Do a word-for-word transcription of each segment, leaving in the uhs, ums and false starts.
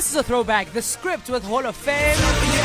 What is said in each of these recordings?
This is a throwback. The Script with Hall of Fame.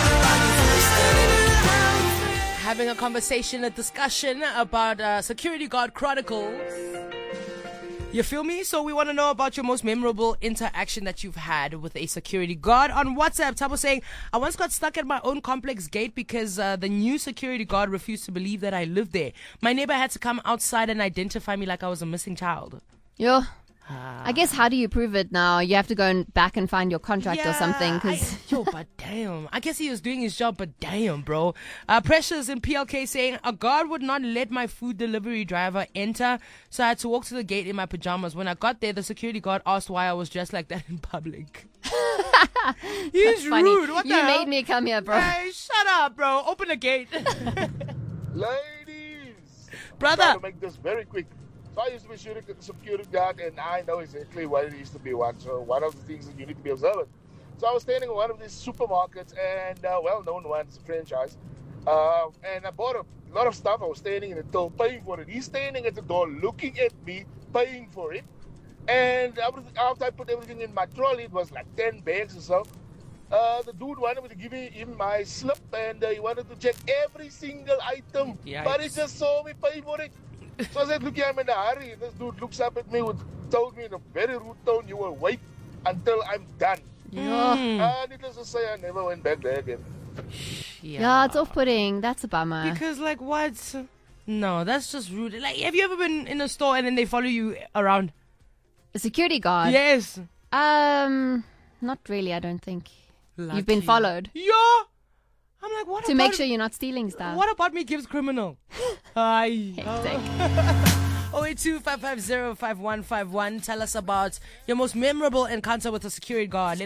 Having a conversation, a discussion about uh, Security Guard Chronicles. You feel me? So we want to know about your most memorable interaction that you've had with a security guard. On WhatsApp, Tabo saying, I once got stuck at my own complex gate because uh, the new security guard refused to believe that I lived there. My neighbor had to come outside and identify me like I was a missing child. Yo. I guess, how do you prove it now? You have to go and back and find your contract Yeah, or something. Cause I- yo, but damn. I guess he was doing his job, but damn, bro. Uh, Precious in P L K saying, a guard would not let my food delivery driver enter, so I had to walk to the gate in my pajamas. When I got there, the security guard asked why I was dressed like that in public. He's funny. rude. What You the hell? made me come here, bro. Hey, shut up, bro. Open the gate. Ladies, Brother. I'm trying to make this very quick. So I used to be security security guard, and I know exactly what it is to be one. So one of the things that you need to be observant. So I was standing in one of these supermarkets, and uh, well-known one, it's a franchise, uh, and I bought a lot of stuff. I was standing in the door paying for it. He's standing at the door looking at me, paying for it. And after I put everything in my trolley, it was like ten bags or so. Uh, the dude wanted me to give him my slip, and uh, he wanted to check every single item. Yikes. But he just saw me pay for it. So I said, look here, I'm in a hurry. This dude looks up at me and told me in a very rude tone, you will wait until I'm done. Yeah. And needless to say, I never went back there again. Yeah, it's off-putting. That's a bummer. Because, like, what? No, that's just rude. Like, have you ever been in a store and then they follow you around? A security guard? Yes. Um, not really, I don't think. You've been Lucky. followed. Yeah. I'm like, what To about make sure you're not stealing stuff. What about me gives criminal? Hi. Hectic. oh eight two, five five zero, five one five one. Tell us about your most memorable encounter with a security guard.